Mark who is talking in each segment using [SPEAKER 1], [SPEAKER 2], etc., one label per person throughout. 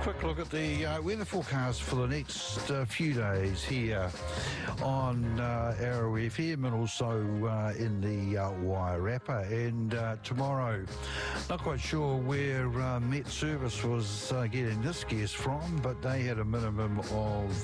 [SPEAKER 1] Quick look at the weather forecast for the next few days here on Arrow FM and also in the Wairarapa. And tomorrow, not quite sure where Met Service was getting this guess from, but they had a minimum of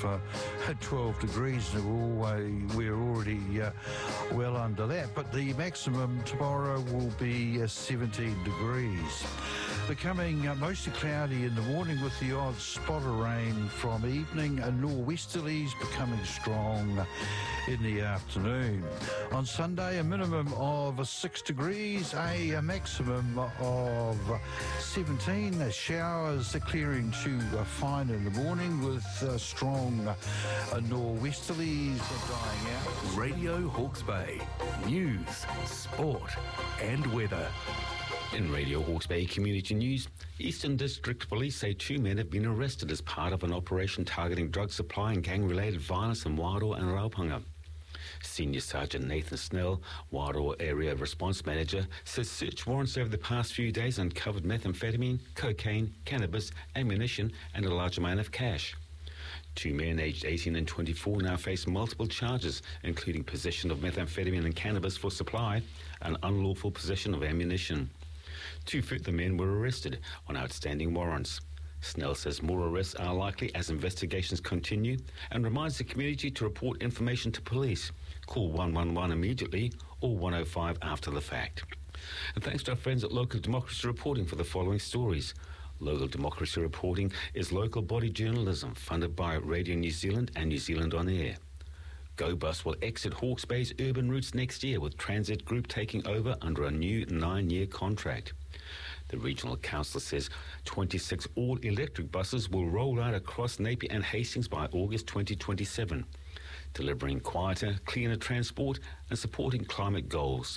[SPEAKER 1] 12 degrees. And we're already well under that. But the maximum tomorrow will be 17 degrees. Becoming mostly cloudy in the morning with the odd spot of rain from evening, and nor'westerlies becoming strong in the afternoon. On Sunday, a minimum of 6 degrees, a maximum of 17. The showers are clearing to fine in the morning with strong nor'westerlies dying out.
[SPEAKER 2] Radio Hawke's Bay. News, sport and weather. In Radio Hawke's Bay Community News, Eastern District Police say 2 men have been arrested as part of an operation targeting drug supply and gang-related violence in Wairoa and Raupunga. Senior Sergeant Nathan Snell, Wairoa Area Response Manager, says search warrants over the past few days uncovered methamphetamine, cocaine, cannabis, ammunition and a large amount of cash. 2 men aged 18 and 24 now face multiple charges, including possession of methamphetamine and cannabis for supply and unlawful possession of ammunition. 2 further men were arrested on outstanding warrants. Snell says more arrests are likely as investigations continue and reminds the community to report information to police. Call 111 immediately or 105 after the fact. And thanks to our friends at Local Democracy Reporting for the following stories. Local Democracy Reporting is local body journalism funded by Radio New Zealand and New Zealand On Air. GoBus will exit Hawke's Bay's urban routes next year, with Transit Group taking over under a new 9-year contract. The Regional Council says 26 all-electric buses will roll out across Napier and Hastings by August 2027, delivering quieter, cleaner transport and supporting climate goals.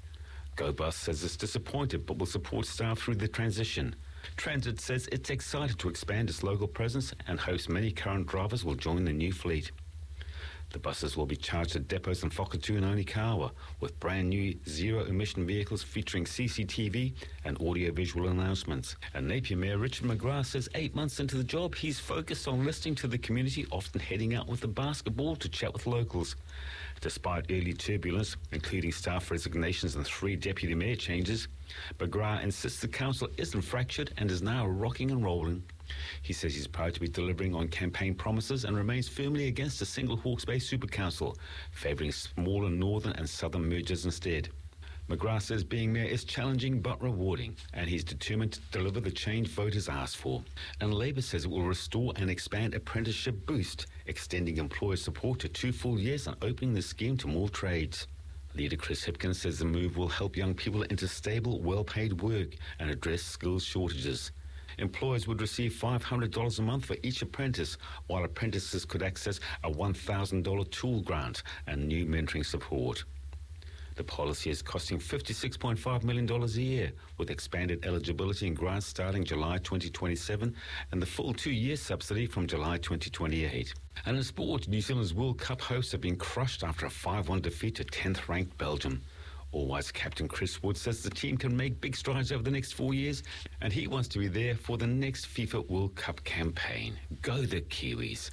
[SPEAKER 2] GoBus says it's disappointed but will support staff through the transition. Transit says it's excited to expand its local presence and hopes many current drivers will join the new fleet. The buses will be charged at depots in Whakatū and Onikawa, with brand new zero-emission vehicles featuring CCTV and audio-visual announcements. And Napier Mayor Richard McGrath says 8 months into the job, he's focused on listening to the community, often heading out with a basketball to chat with locals. Despite early turbulence, including staff resignations and 3 deputy mayor changes, McGrath insists the council isn't fractured and is now rocking and rolling. He says he's proud to be delivering on campaign promises and remains firmly against a single Hawke's Bay Super Council, favouring smaller northern and southern mergers instead. McGrath says being mayor is challenging but rewarding, and he's determined to deliver the change voters asked for. And Labour says it will restore and expand Apprenticeship Boost, extending employer support to 2 full years and opening the scheme to more trades. Leader Chris Hipkins says the move will help young people into stable, well-paid work and address skills shortages. Employers would receive $500 a month for each apprentice, while apprentices could access a $1,000 tool grant and new mentoring support. The policy is costing $56.5 million a year, with expanded eligibility and grants starting July 2027 and the full 2-year subsidy from July 2028. And in sport, New Zealand's World Cup hosts have been crushed after a 5-1 defeat to 10th-ranked Belgium. All-wise captain Chris Wood says the team can make big strides over the next 4 years, and he wants to be there for the next FIFA World Cup campaign. Go the Kiwis.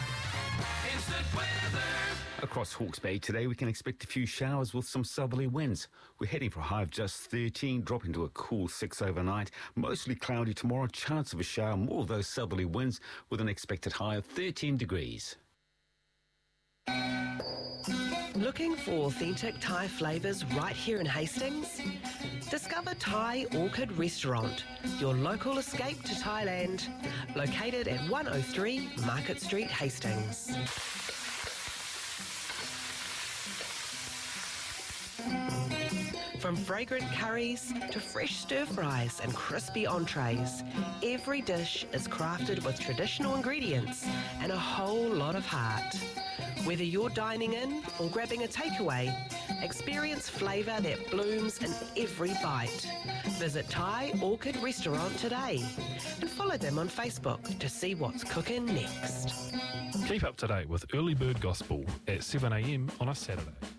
[SPEAKER 3] Instant weather.
[SPEAKER 2] Across Hawke's Bay today, we can expect a few showers with some southerly winds. We're heading for a high of just 13, dropping to a cool 6 overnight. Mostly cloudy tomorrow, chance of a shower, more of those southerly winds with an expected high of 13 degrees.
[SPEAKER 4] Looking for authentic Thai flavours right here in Hastings? Discover Thai Orchid Restaurant, your local escape to Thailand, located at 103 Market Street, Hastings. From fragrant curries to fresh stir-fries and crispy entrees, every dish is crafted with traditional ingredients and a whole lot of heart. Whether you're dining in or grabbing a takeaway, experience flavour that blooms in every bite. Visit Thai Orchid Restaurant today and follow them on Facebook to see what's cooking next.
[SPEAKER 5] Keep up to date with Early Bird Gospel at 7 a.m. on a Saturday.